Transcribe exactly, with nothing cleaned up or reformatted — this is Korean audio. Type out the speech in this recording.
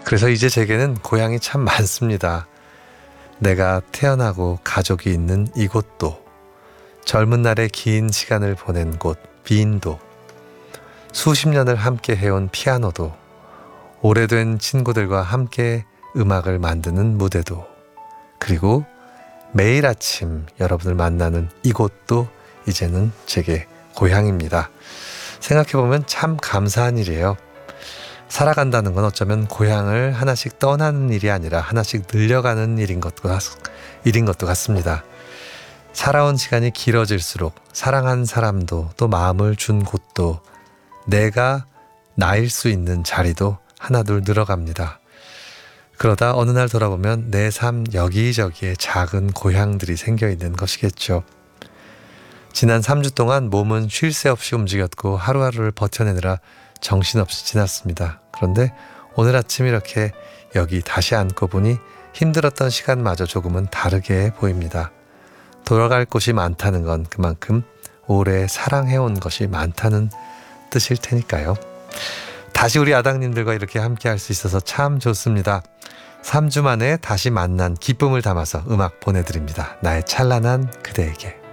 그래서 이제 제게는 고향이 참 많습니다. 내가 태어나고 가족이 있는 이곳도, 젊은 날의 긴 시간을 보낸 곳 빈도, 수십 년을 함께 해온 피아노도, 오래된 친구들과 함께 음악을 만드는 무대도, 그리고 매일 아침 여러분을 만나는 이곳도 이제는 제게 고향입니다. 생각해보면 참 감사한 일이에요. 살아간다는 건 어쩌면 고향을 하나씩 떠나는 일이 아니라 하나씩 늘려가는 일인 것도, 일인 것도 같습니다. 살아온 시간이 길어질수록 사랑한 사람도 또 마음을 준 곳도 내가 나일 수 있는 자리도 하나둘 늘어갑니다. 그러다 어느 날 돌아보면 내 삶 여기저기에 작은 고향들이 생겨있는 것이겠죠. 지난 삼 주 동안 몸은 쉴 새 없이 움직였고 하루하루를 버텨내느라 정신없이 지났습니다. 그런데 오늘 아침 이렇게 여기 다시 앉고 보니 힘들었던 시간마저 조금은 다르게 보입니다. 돌아갈 곳이 많다는 건 그만큼 오래 사랑해온 것이 많다는 뜻일 테니까요. 다시 우리 아당님들과 이렇게 함께 할 수 있어서 참 좋습니다. 삼 주 만에 다시 만난 기쁨을 담아서 음악 보내드립니다. 나의 찬란한 그대에게.